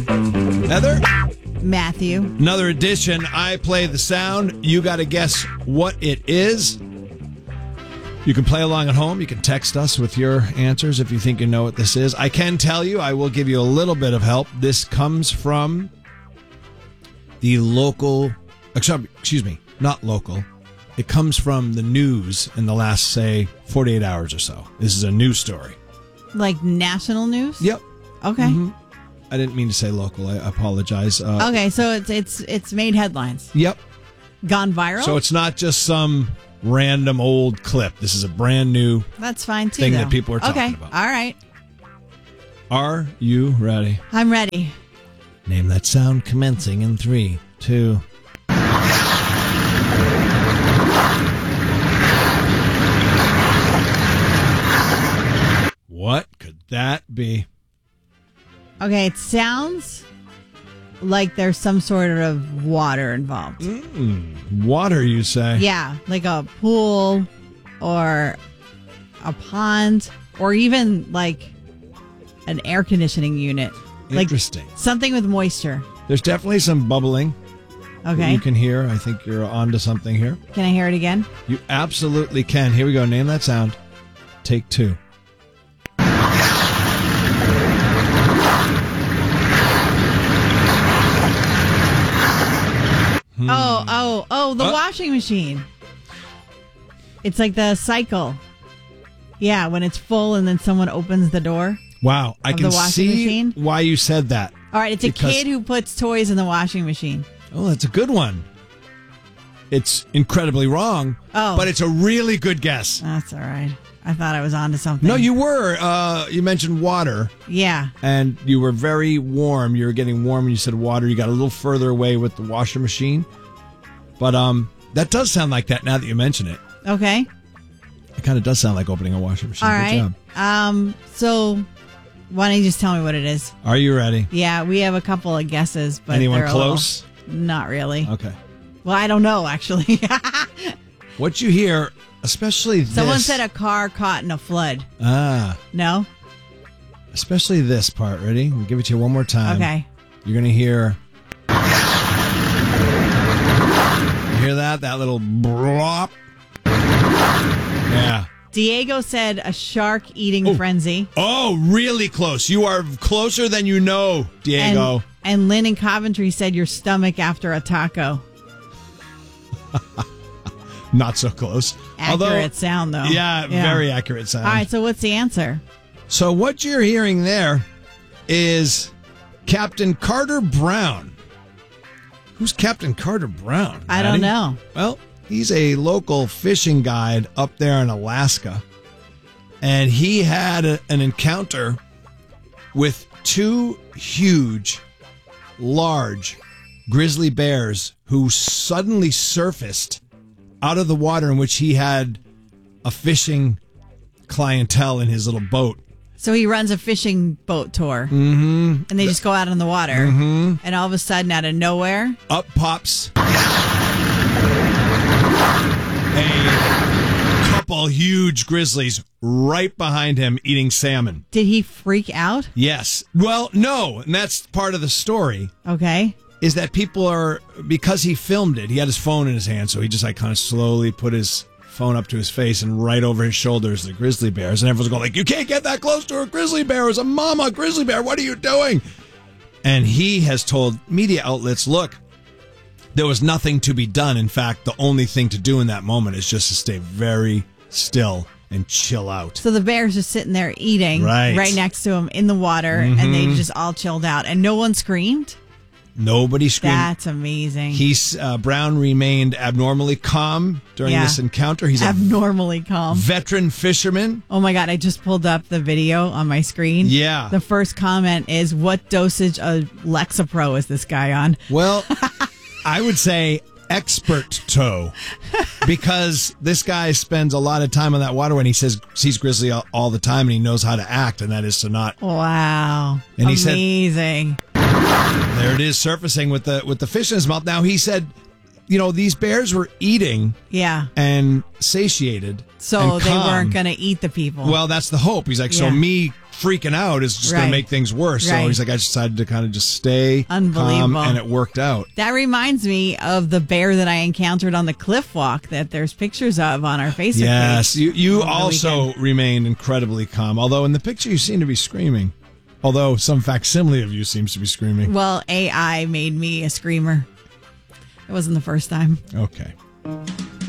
Heather? Matthew. Another edition. I play the sound. You got to guess what it is. You can play along at home. You can text us with your answers if you think you know what this is. I can tell you, I will give you a little bit of help. This comes from the local, excuse me, not local. It comes from the news in the last, say, 48 hours or so. This is a news story. Like national news? Yep. Okay. Mm-hmm. I didn't mean to say local. I apologize. Okay, so it's made headlines. Yep. Gone viral? So it's not just some random old clip. This is a brand new That's fine too, thing though. that people are talking about. All right. Are you ready? I'm ready. Name that sound commencing in 3, 2. What could that be? Okay, it sounds like there's some sort of water involved. Water, you say? Yeah, like a pool or a pond or even like an air conditioning unit. Interesting. Like something with moisture. There's definitely some bubbling. Okay. You can hear. I think you're onto something here. Can I hear it again? You absolutely can. Here we go. Name that sound. Take 2. Oh, the washing machine. It's like the cycle. Yeah, when it's full and then someone opens the door. Wow, I can see machine? why you said that. All right, it's a kid who puts toys in the washing machine. Oh, that's a good one. It's incredibly wrong, but it's a really good guess. That's all right. I thought I was onto something. No, you were. You mentioned water. Yeah. And you were very warm. You were getting warm when you said water. You got a little further away with the washer machine. But that does sound like that now that you mention it. Okay. It kind of does sound like opening a washer machine. All Good right. job. So why don't you just tell me what it is? Are you ready? Yeah, we have a couple of guesses, but anyone they're close? Not really. Okay. Well, I don't know, actually. What you hear, especially this. Someone said a car caught in a flood. No? Especially this part. Ready? I'll give it to you one more time. Okay. You're going to hear... You hear that? That little blop? Yeah. Diego said a shark eating frenzy. Oh, really close. You are closer than you know, Diego. And Lynn in Coventry said your stomach after a taco. Not so close. Accurate sound, though. Yeah, very accurate sound. All right, so what's the answer? So what you're hearing there is Captain Carter Brown. Who's Captain Carter Brown? I don't know. Well, he's a local fishing guide up there in Alaska. And he had an encounter with 2 huge, large grizzly bears who suddenly surfaced out of the water in which he had a fishing clientele in his little boat. So he runs a fishing boat tour. Mm-hmm. And they just go out on the water. Mm-hmm. And all of a sudden, out of nowhere... Up pops a couple huge grizzlies right behind him eating salmon. Did he freak out? Yes. Well, no. And that's part of the story. Okay. Is that people are... Because he filmed it, he had his phone in his hand, so he just kind of slowly put his phone up to his face, and right over his shoulders, the grizzly bears. And everyone's going like, you can't get that close to a grizzly bear. It's a mama grizzly bear. What are you doing? And he has told media outlets, look, there was nothing to be done. In fact, the only thing to do in that moment is just to stay very still and chill out. So the bears are sitting there eating right next to him in the water, and they just all chilled out. And no one screamed? Nobody screamed. That's amazing. Brown remained abnormally calm during this encounter. He's abnormally calm. Veteran fisherman. Oh my God, I just pulled up the video on my screen. Yeah. The first comment is, what dosage of Lexapro is this guy on? Well, I would say expert toe, because this guy spends a lot of time on that water when he sees grizzly all the time, and he knows how to act, and that is to not. Wow. And he amazing. There it is, surfacing with the fish in his mouth. Now he said, these bears were eating, and satiated, so they weren't going to eat the people. Well, that's the hope. He's like, so me freaking out is just going to make things worse. So he's like, I decided to kind of just stay calm, and it worked out. That reminds me of the bear that I encountered on the cliff walk that there's pictures of on our Facebook page. Yes, you also remained incredibly calm, although in the picture you seem to be screaming. Although some facsimile of you seems to be screaming. Well, AI made me a screamer. It wasn't the first time. Okay.